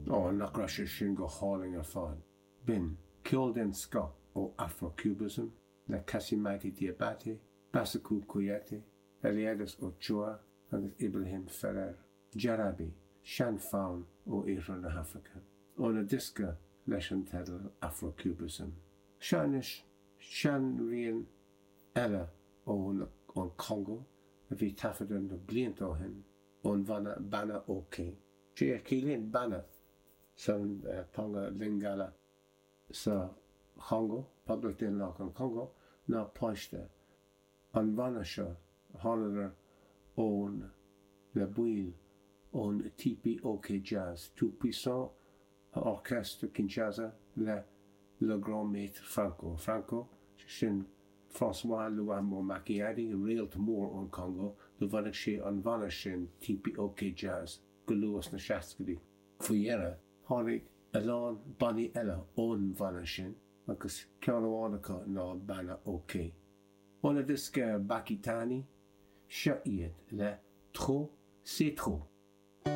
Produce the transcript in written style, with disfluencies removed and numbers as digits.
nach ra sé sin go háling ar fád. Bin ceol den sco ó Afro-Cubism, le Casimati Diabate, Basiku Kouyaté, Eliades Ochoa agus Ibrahim Ferrer, Jarabi, Sean Fawn ó Éire na Hafrica, ó na disca leis an tedal Afro-Cubism. Sean rian eile ón Congo, a bhí tafadan do bliant ó hin, ón bhana Bana Oké. Sé cílíonn Bana san tonga Lingala sa Congo, public den lách an Congo, ná páiste. An bhana seo tháinar ón le buil ón TPOK Jazz, tout puissant orchestre Kinshasa le Grand Maître Franco. Franco, sin François Luambo Macchiari, réalt mór ón Congo, do bhanig sé an bhana sin TPOK Jazz, go luas na seascadí. Fuiera, tháinig eán banní eile ón bhana sin, agus ceanhánacha ná Bana Oké. Óna disca Bakitani, seo iad le Trop, c'est trop.